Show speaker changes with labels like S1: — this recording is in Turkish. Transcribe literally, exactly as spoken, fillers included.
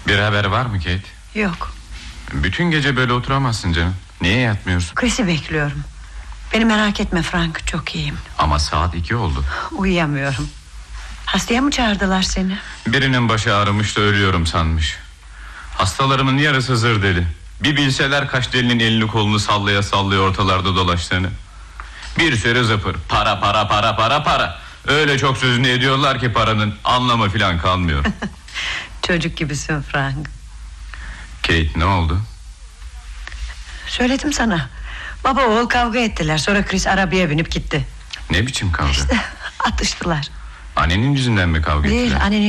S1: Bir haber var mı Kate?
S2: Yok.
S1: Bütün gece böyle oturamazsın canım. Niye yatmıyorsun?
S2: Chris'i bekliyorum. Beni merak etme Frank, çok iyiyim.
S1: Ama saat iki oldu.
S2: Uyuyamıyorum. Hastaya mı çağırdılar seni?
S1: Birinin başı ağrımış da ölüyorum sanmış. Hastalarımın yarısı zır deli. Bir bilseler kaç delinin elini kolunu sallaya sallaya ortalarda dolaştığını. Bir sürü zıpır. Para para para para para. Öyle çok sözünü ediyorlar ki paranın anlamı filan kalmıyor.
S2: Çocuk gibisin Frank.
S1: Kate, ne oldu?
S2: Söyledim sana. Baba oğul kavga ettiler. Sonra Chris arabaya binip gitti.
S1: Ne biçim kavga?
S2: İşte atıştılar.
S1: Annenin yüzünden mi kavga ettiler?
S2: Değil, annenin